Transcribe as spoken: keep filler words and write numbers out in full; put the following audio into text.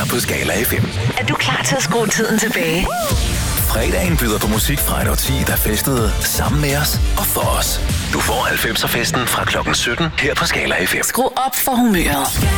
her på Skala F M. Er du klar til at skrue tiden tilbage? Fredagen byder på musik fra et årti, der festede sammen med os og for os. Du får halvfemser festen fra klokken sytten her på Skala F M. Skru op for humøret.